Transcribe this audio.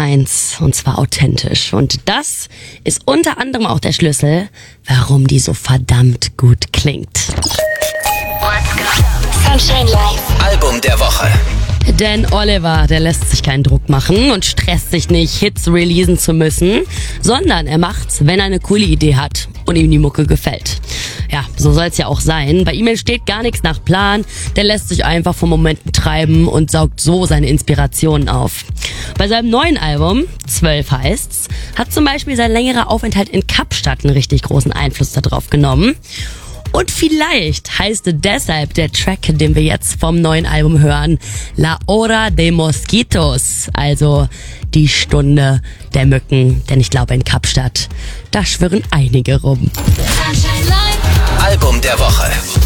eins, und zwar authentisch. Und das ist unter anderem auch der Schlüssel, warum die so verdammt gut klingt. Sunshine Live. Album der Woche. Denn Oliver, der lässt sich keinen Druck machen und stresst sich nicht, Hits releasen zu müssen, sondern er macht's, wenn er eine coole Idee hat und ihm die Mucke gefällt. Ja, so soll's ja auch sein. Bei ihm entsteht gar nichts nach Plan, der lässt sich einfach von Momenten treiben und saugt so seine Inspirationen auf. Bei seinem neuen Album, 12 heißt's, hat zum Beispiel sein längerer Aufenthalt in Kapstadt einen richtig großen Einfluss darauf genommen. Und vielleicht heißt deshalb der Track, den wir jetzt vom neuen Album hören, La Hora de Mosquitos, also die Stunde der Mücken. Denn ich glaube, in Kapstadt, da schwirren einige rum. Sunshine Live. Album der Woche.